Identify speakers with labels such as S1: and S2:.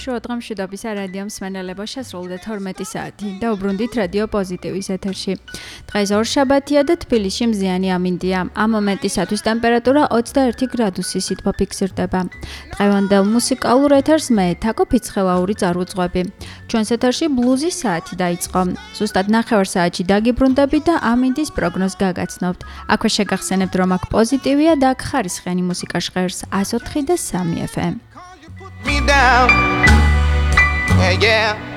S1: შუა დღემშვიდობის რადიო მსმენელებო შესრულდა 12 საათი და უბრუნდით რადიო პოზიტივის ეთერში. დღეს ორშაბათია და თბილისში მზიანი ამინდია. ამ მომენტისათვის ტემპერატურა 21 გრადუსი სითბო ფიქსირდება. დღევანდელ მუსიკალურ ეთერს მე თაკო ფიცხელაური წარუძღვები. ჩვენს ეთერში ბლუზის საათი დაიწყო. ზუსტად 9 საათში დაგიბრუნდებით და ამინდის პროგნოზს გაგაცნობთ. აქვე შეგახსენებთ, რომ აქ პოზიტივია და აქ ხარისხიანი მუსიკა ჟღერს 104 და 3 FM.
S2: Me down, yeah, yeah.